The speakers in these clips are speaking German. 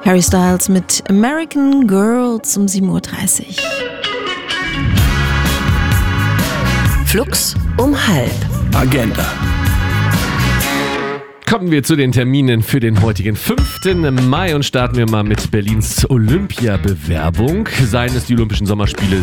Harry Styles mit American Girl um 7.30 Uhr. Flux um 12:30. Agenda. Kommen wir zu den Terminen für den heutigen 5. Mai und starten wir mal mit Berlins Olympia-Bewerbung. Seien es die Olympischen Sommerspiele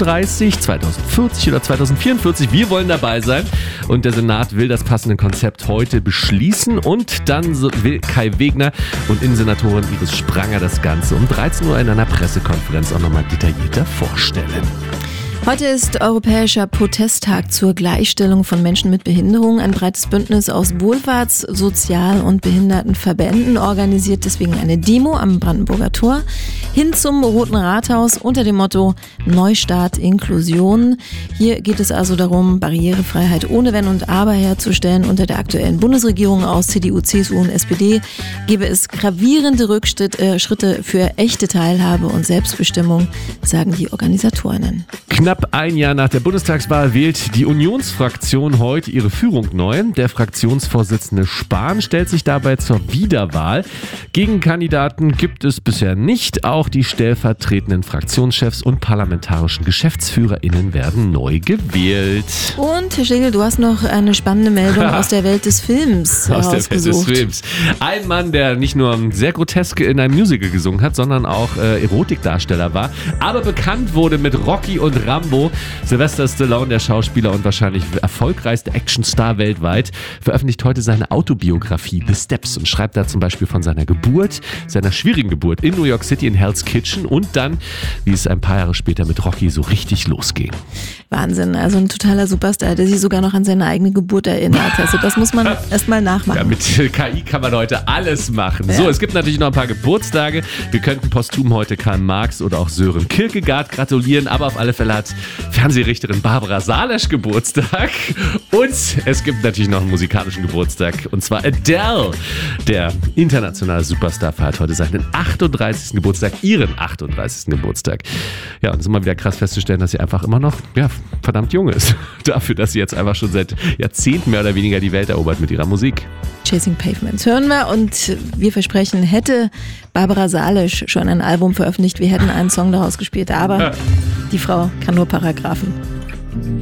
36, 2040 oder 2044. Wir wollen dabei sein und der Senat will das passende Konzept heute beschließen und dann will Kai Wegner und Innensenatorin Iris Spranger das Ganze um 13 Uhr in einer Pressekonferenz auch nochmal detaillierter vorstellen. Heute ist Europäischer Protesttag zur Gleichstellung von Menschen mit Behinderung. Ein breites Bündnis aus Wohlfahrts-, Sozial- und Behindertenverbänden organisiert deswegen eine Demo am Brandenburger Tor hin zum Roten Rathaus unter dem Motto Neustart Inklusion. Hier geht es also darum, Barrierefreiheit ohne Wenn und Aber herzustellen. Unter der aktuellen Bundesregierung aus CDU, CSU und SPD gebe es gravierende Schritte für echte Teilhabe und Selbstbestimmung, sagen die Organisatorinnen. Knapp ein Jahr nach der Bundestagswahl wählt die Unionsfraktion heute ihre Führung neu. Der Fraktionsvorsitzende Spahn stellt sich dabei zur Wiederwahl. Gegenkandidaten gibt es bisher nicht. Auch die stellvertretenden Fraktionschefs und parlamentarischen GeschäftsführerInnen werden neu gewählt. Und Herr Schlegel, du hast noch eine spannende Meldung aus der Welt des Films Aus der Welt des Films. Ein Mann, der nicht nur sehr grotesk in einem Musical gesungen hat, sondern auch Erotikdarsteller war, aber bekannt wurde mit Rocky und Rambo. Sylvester Stallone, der Schauspieler und wahrscheinlich erfolgreichste Actionstar weltweit, veröffentlicht heute seine Autobiografie The Steps und schreibt da zum Beispiel von seiner Geburt, seiner schwierigen Geburt in New York City in Hell's Kitchen und dann, wie es ein paar Jahre später mit Rocky so richtig losging. Wahnsinn, also ein totaler Superstar, der sich sogar noch an seine eigene Geburt erinnert. Also das muss man erstmal nachmachen. Ja, mit KI kann man heute alles machen. Ja. So, es gibt natürlich noch ein paar Geburtstage. Wir könnten posthum heute Karl Marx oder auch Sören Kierkegaard gratulieren, aber auf alle Fälle hat Fernsehrichterin Barbara Salesch Geburtstag. Und es gibt natürlich noch einen musikalischen Geburtstag, und zwar Adele. Der internationale Superstar feiert heute seinen 38. Geburtstag, ihren 38. Geburtstag. Ja, und es ist immer wieder krass festzustellen, dass sie einfach immer noch, verdammt jung ist. Dafür, dass sie jetzt einfach schon seit Jahrzehnten mehr oder weniger die Welt erobert mit ihrer Musik. Chasing Pavements hören wir und wir versprechen, hätte Barbara Salesch schon ein Album veröffentlicht, wir hätten einen Song daraus gespielt, aber die Frau kann nur Paragraphen.